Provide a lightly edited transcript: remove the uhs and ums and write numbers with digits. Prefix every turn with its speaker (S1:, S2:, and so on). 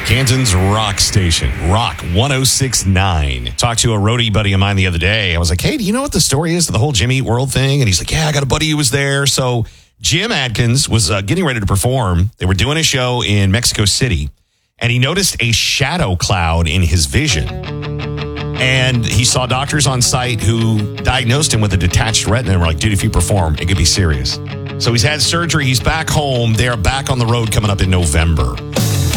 S1: Canton's rock station, Rock 106.9. Talked to a roadie buddy of mine the other day. I was like, hey, do you know what the story is to the whole Jimmy Eat World thing? And he's like, yeah, I got a buddy who was there. So Jim Adkins was getting ready to perform. They were doing a show in Mexico City, and he noticed a shadow cloud in his vision. And he saw doctors on site who diagnosed him with a detached retina and were like, dude, if you perform, it could be serious. So he's had surgery. He's back home. They are back on the road coming up in November.